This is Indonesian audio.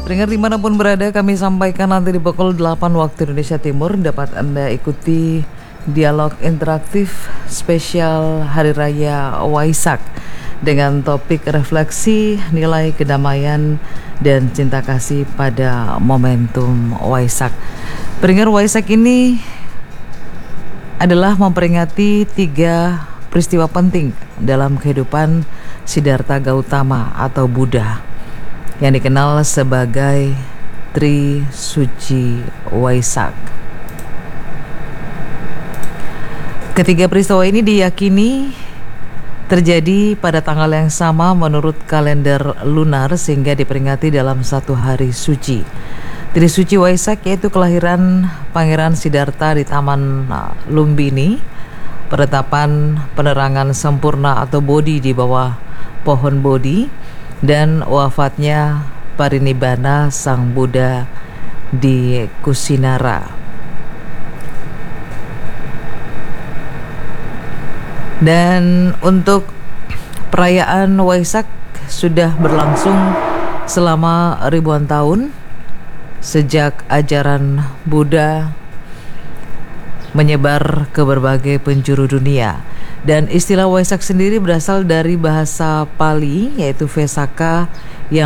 Pendengar dimanapun berada, kami sampaikan nanti di pukul 8 waktu Indonesia Timur dapat Anda ikuti dialog interaktif spesial Hari Raya Waisak dengan topik refleksi nilai kedamaian dan cinta kasih pada momentum Waisak. Pendengar, Waisak ini adalah memperingati 3 peristiwa penting dalam kehidupan Siddhartha Gautama atau Buddha yang dikenal sebagai Tri Suci Waisak. Ketiga peristiwa ini diyakini terjadi pada tanggal yang sama menurut kalender lunar sehingga diperingati dalam satu hari suci. Tri Suci Waisak yaitu kelahiran Pangeran Siddhartha di Taman Lumbini, penetapan penerangan sempurna atau Bodhi di bawah pohon Bodhi, dan wafatnya parinibbana Sang Buddha di Kusinara. Dan untuk perayaan Waisak sudah berlangsung selama ribuan tahun sejak ajaran Buddha menyebar ke berbagai penjuru dunia. Dan istilah Waisak sendiri berasal dari bahasa Pali yaitu Vesaka yang